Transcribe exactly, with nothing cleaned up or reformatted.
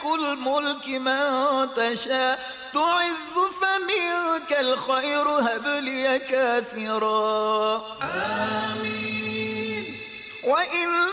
الملك من تشاء تعز فمنك الخير هب لي كاثرا آمين وإن